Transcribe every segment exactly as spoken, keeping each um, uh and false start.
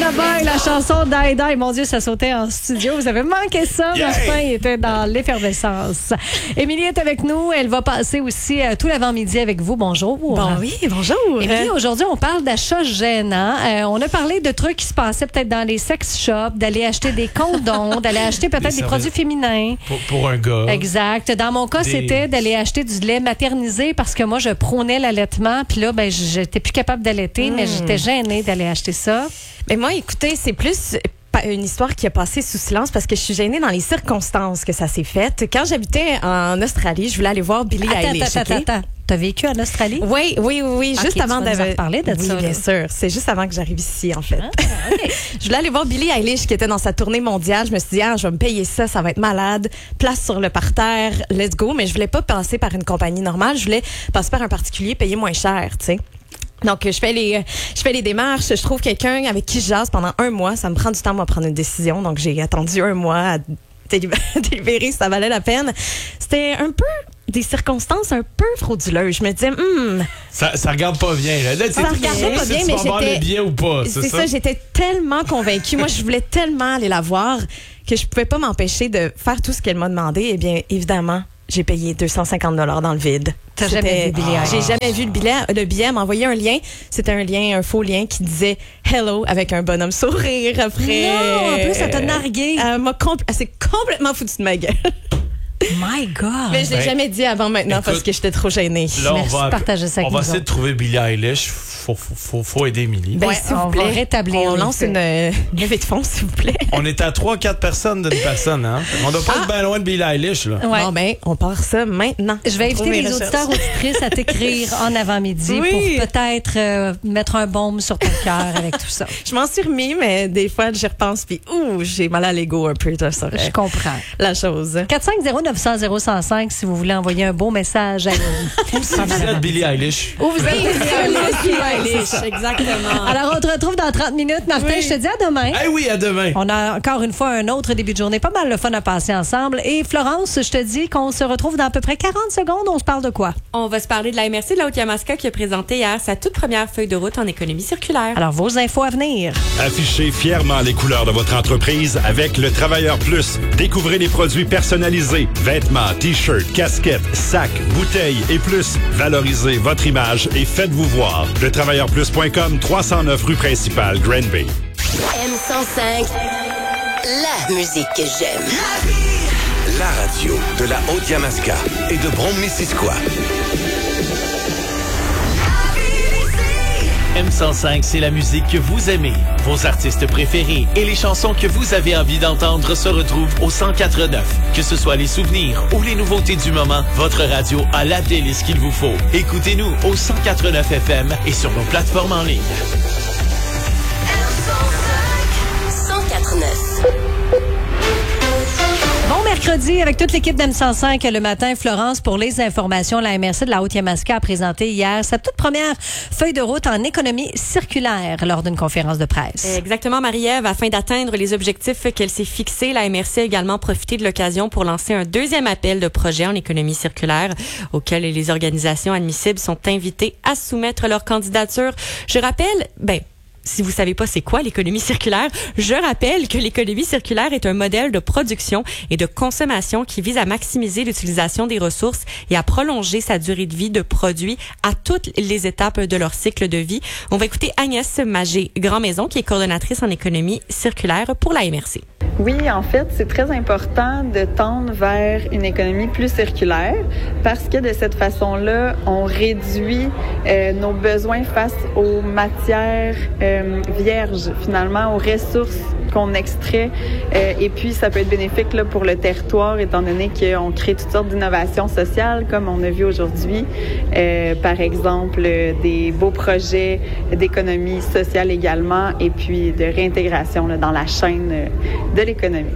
Burna Boy, la chanson Die Die. Mon Dieu, ça sautait en studio. Vous avez manqué ça. Yeah. Martin était dans l'effervescence. Émilie est avec nous. Elle va passer aussi euh, tout l'avant-midi avec vous. Bonjour. Bon, oui, bonjour. Émilie, aujourd'hui, on parle d'achats gênants. Euh, on a parlé de trucs qui se passaient peut-être dans les sex shops, d'aller acheter des condoms, d'aller acheter peut-être des, des produits féminins. Pour, pour un gars. Exact. Dans mon cas, Des... c'était d'aller acheter du lait maternisé parce que moi, je prônais l'allaitement. Puis là, ben, j'étais plus capable d'allaiter, mmh. mais j'étais gênée d'aller acheter ça. Mais moi, écoutez, c'est plus une histoire qui a passé sous silence parce que je suis gênée dans les circonstances que ça s'est fait. Quand j'habitais en Australie, je voulais aller voir Billie attends, Eilish. Attends, okay? attends, attends. T'as vécu en Australie? Oui, oui, oui, oui. Okay, juste avant de de parler de oui, ça. bien là. sûr. C'est juste avant que j'arrive ici, en fait. Ah, okay. Je voulais aller voir Billie Eilish qui était dans sa tournée mondiale. Je me suis dit, ah, je vais me payer ça, ça va être malade. Place sur le parterre, let's go. Mais je voulais pas passer par une compagnie normale. Je voulais passer par un particulier, payer moins cher, tu sais. Donc, je fais les, je fais les démarches. Je trouve quelqu'un avec qui je jase pendant un mois. Ça me prend du temps, moi, à prendre une décision. Donc, j'ai attendu un mois à délibérer si ça valait la peine. C'était un peu des circonstances un peu frauduleuses. Je me disais, hum. Ça, ça regarde pas bien. Là, là ça regardait pas bien, si mais tu vas j'étais. le bien ou pas, c'est, c'est ça? ça, j'étais tellement convaincue. Moi, je voulais tellement aller la voir que je pouvais pas m'empêcher de faire tout ce qu'elle m'a demandé. Eh bien, évidemment, j'ai payé deux cent cinquante dollars dans le vide. T'as jamais vu le billet? J'ai jamais vu le billet. Le billet m'a envoyé un lien. C'était un lien, un faux lien qui disait hello avec un bonhomme sourire après. Non, en plus, ça t'a nargué. Elle m'a compl- elle s'est complètement foutue de ma gueule. My God! Mais je l'ai Ben, jamais dit avant maintenant écoute, parce que j'étais trop gênée. Là, on Merci va, de partager ça avec on va nous essayer de trouver Billie Eilish. Faut, faut, faut, faut aider Émilie. Ben, Ouais, s'il on vous plaît, va rétablir on le lance fait. une euh, levée de fonds, s'il vous plaît. On est à trois quatre personnes d'une personne, hein? On doit pas Ah. être bien loin de Billie Eilish, là. Ouais. Bon, ben, on part ça maintenant. Je vais inviter Trouver les recherche. auditeurs auditrices à t'écrire en avant-midi Oui. pour peut-être euh, mettre un baume sur ton cœur avec tout ça. Je m'en suis remis, mais des fois, j'y repense, puis ouh, j'ai mal à l'ego un peu, ça serait Je comprends. la chose. quatre cinq zéro neuf cent zéro cent cinq si vous voulez envoyer un beau message à nous. Si vous êtes Billie Eilish. Où vous êtes? Exactement. Alors, on te retrouve dans trente minutes. Martin, Oui. je te dis à demain. Eh oui, à demain. On a encore une fois un autre début de journée. Pas mal le fun à passer ensemble. Et Florence, je te dis qu'on se retrouve dans à peu près quarante secondes. On se parle de quoi? On va se parler de la M R C de la Haute-Yamaska qui a présenté hier sa toute première feuille de route en économie circulaire. Alors, vos infos à venir. Affichez fièrement les couleurs de votre entreprise avec le Travailleur Plus. Découvrez les produits personnalisés, vêtements, t-shirts, casquettes, sacs, bouteilles et plus. Valorisez votre image et faites-vous voir. Le travailleur plus point com, trois cent neuf rue principale, Green Bay. M cent cinq, la musique que j'aime. La radio de la Haute-Yamaska et de Brome-Missisquoi. M cent cinq, c'est la musique que vous aimez, vos artistes préférés et les chansons que vous avez envie d'entendre se retrouvent au cent quatre neuf. Que ce soit les souvenirs ou les nouveautés du moment, votre radio a la délice qu'il vous faut. Écoutez-nous au cent quatre neuf F M et sur nos plateformes en ligne. cent quatre neuf. Bon mercredi avec toute l'équipe d'M cent cinq le matin. Florence, pour les informations, la M R C de la Haute-Yamaska a présenté hier sa toute première feuille de route en économie circulaire lors d'une conférence de presse. Exactement, Marie-Ève. Afin d'atteindre les objectifs qu'elle s'est fixés, la M R C a également profité de l'occasion pour lancer un deuxième appel de projet en économie circulaire auquel les organisations admissibles sont invitées à soumettre leur candidature. Je rappelle, ben, si vous savez pas c'est quoi l'économie circulaire, je rappelle que l'économie circulaire est un modèle de production et de consommation qui vise à maximiser l'utilisation des ressources et à prolonger sa durée de vie de produits à toutes les étapes de leur cycle de vie. On va écouter Agnès Magé-Grandmaison, qui est coordonnatrice en économie circulaire pour la M R C. Oui, en fait, c'est très important de tendre vers une économie plus circulaire parce que de cette façon-là, on réduit euh, nos besoins face aux matières euh, vierges, finalement, aux ressources qu'on extrait. Euh, et puis, ça peut être bénéfique là, pour le territoire, étant donné qu'on crée toutes sortes d'innovations sociales, comme on a vu aujourd'hui. Euh, par exemple, euh, des beaux projets d'économie sociale également, et puis de réintégration là, dans la chaîne euh, de l'économie.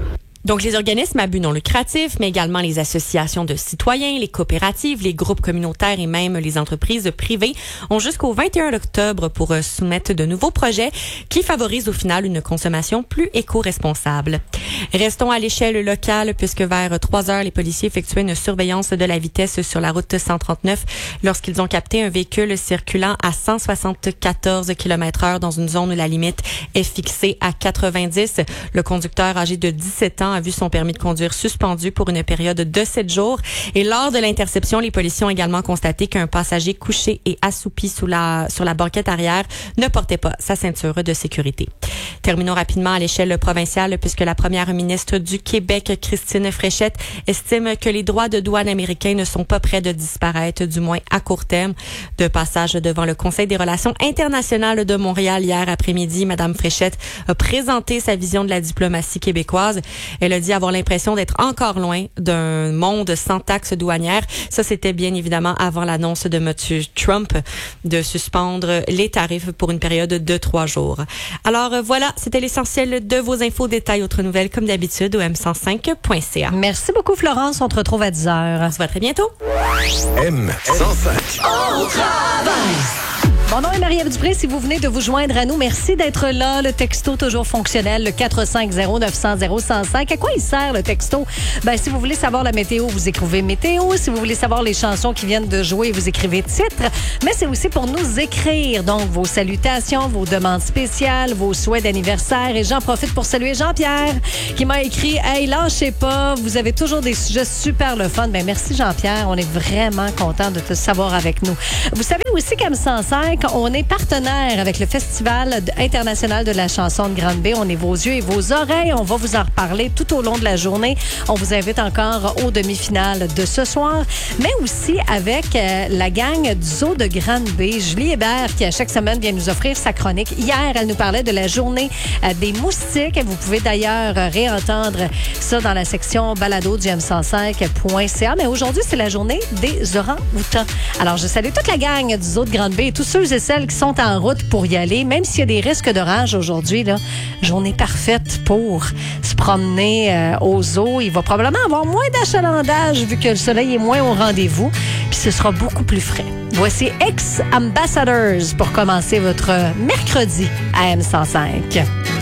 Donc, les organismes à but non lucratif, mais également les associations de citoyens, les coopératives, les groupes communautaires et même les entreprises privées ont jusqu'au vingt et un octobre pour soumettre de nouveaux projets qui favorisent au final une consommation plus éco-responsable. Restons à l'échelle locale puisque vers trois heures, les policiers effectuaient une surveillance de la vitesse sur la route cent trente-neuf lorsqu'ils ont capté un véhicule circulant à cent soixante-quatorze kilomètres heure dans une zone où la limite est fixée à quatre-vingt-dix. Le conducteur âgé de dix-sept ans a vu son permis de conduire suspendu pour une période de sept jours. Et lors de l'interception, les policiers ont également constaté qu'un passager couché et assoupi sous la, sur la banquette arrière ne portait pas sa ceinture de sécurité. Terminons rapidement à l'échelle provinciale puisque la première ministre du Québec, Christine Fréchette, estime que les droits de douane américains ne sont pas près de disparaître, du moins à court terme. De passage devant le Conseil des relations internationales de Montréal hier après-midi, Madame Fréchette a présenté sa vision de la diplomatie québécoise. Elle a dit avoir l'impression d'être encore loin d'un monde sans taxes douanières. Ça, c'était bien évidemment avant l'annonce de M. Trump de suspendre les tarifs pour une période de trois jours. Alors voilà, c'était l'essentiel de vos infos. Détails, autres nouvelles, comme d'habitude, au m cent cinq point c a. Merci beaucoup, Florence. On te retrouve à dix heures. On se voit très bientôt. M cent cinq. Au travail. Mon nom est Marie-Ève Dupré. Si vous venez de vous joindre à nous, merci d'être là. Le texto toujours fonctionnel, le quatre cinq zéro neuf zéro zéro cent cinq. À quoi il sert le texto? Ben, si vous voulez savoir la météo, vous écrivez météo. Si vous voulez savoir les chansons qui viennent de jouer, vous écrivez titre. Mais c'est aussi pour nous écrire. Donc, vos salutations, vos demandes spéciales, vos souhaits d'anniversaire. Et j'en profite pour saluer Jean-Pierre qui m'a écrit « Hey, lâchez pas, vous avez toujours des sujets super le fun. » Ben, merci Jean-Pierre. On est vraiment content de te savoir avec nous. Vous savez aussi qu'à M cent cinq, on est partenaire avec le Festival international de la chanson de Grande-Bay. On est vos yeux et vos oreilles. On va vous en reparler tout au long de la journée. On vous invite encore aux demi-finales de ce soir, mais aussi avec euh, la gang du Zoo de Grande-Bay. Julie Hébert, qui à chaque semaine vient nous offrir sa chronique. Hier, elle nous parlait de la journée euh, des moustiques. Vous pouvez d'ailleurs euh, réentendre ça dans la section balado du m cent cinq point c a. Mais aujourd'hui, c'est la journée des orang-outans. Alors, je salue toute la gang du Zoo de Grande-Bay et tous ceux et celles qui sont en route pour y aller, même s'il y a des risques d'orage aujourd'hui, là, journée parfaite pour se promener euh, au zoo. Il va probablement avoir moins d'achalandage vu que le soleil est moins au rendez-vous, puis ce sera beaucoup plus frais. Voici Ex-Ambassadors pour commencer votre mercredi à M cent cinq.